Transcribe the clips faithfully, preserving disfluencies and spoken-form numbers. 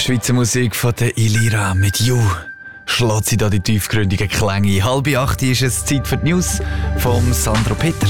Schweizer Musik von der Ilira mit «You» schlägt sie da die tiefgründigen Klänge. Halb acht ist es Zeit für die News vom Sandro Peter.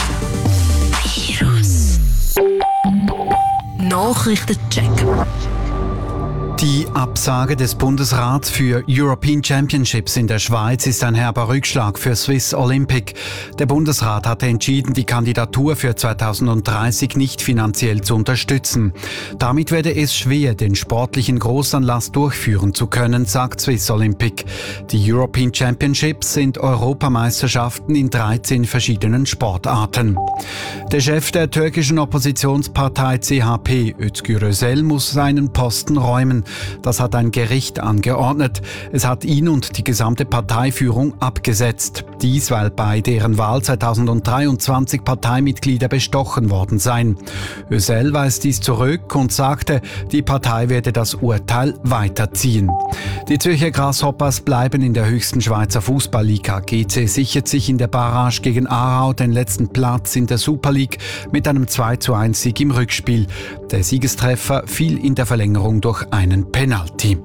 Virus Nachrichtencheck. Die Absage des Bundesrats für European Championships in der Schweiz ist ein herber Rückschlag für Swiss Olympic. Der Bundesrat hatte entschieden, die Kandidatur für zweitausenddreißig nicht finanziell zu unterstützen. Damit werde es schwer, den sportlichen Großanlass durchführen zu können, sagt Swiss Olympic. Die European Championships sind Europameisterschaften in dreizehn verschiedenen Sportarten. Der Chef der türkischen Oppositionspartei C H P, Özgür Özel, muss seinen Posten räumen. Das hat ein Gericht angeordnet. Es hat ihn und die gesamte Parteiführung abgesetzt. Dies, weil bei deren Wahl zweitausenddreiundzwanzig Parteimitglieder bestochen worden seien. Özel weist dies zurück und sagte, die Partei werde das Urteil weiterziehen. Die Zürcher Grasshoppers bleiben in der höchsten Schweizer Fußballliga. G C sichert sich in der Barrage gegen Aarau den letzten Platz in der Super League mit einem zwei zu eins Sieg im Rückspiel. Der Siegestreffer fiel in der Verlängerung durch einen Penalty.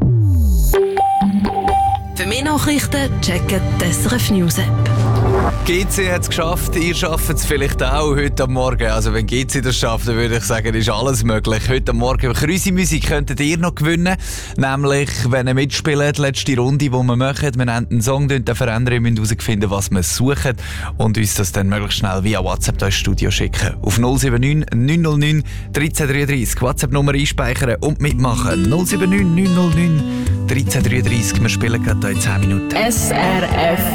Für mehr Nachrichten checken die S R F News App. G C hat es geschafft, ihr schafft es vielleicht auch heute am Morgen. Also wenn G C das schafft, dann würde ich sagen, ist alles möglich. Heute am Morgen Krüsi-Musik könntet ihr noch gewinnen. Nämlich, wenn ihr mitspielt, die letzte Runde, die wir machen. Wir haben einen Song verändern, ihr müsst herausfinden, was wir suchen und uns das dann möglichst schnell via WhatsApp ins Studio schicken. Auf null sieben neun neun null neun eins drei drei drei WhatsApp-Nummer einspeichern und mitmachen. null sieben neun neun null neun eins drei drei drei. Wir spielen gerade hier in zehn Minuten. S R F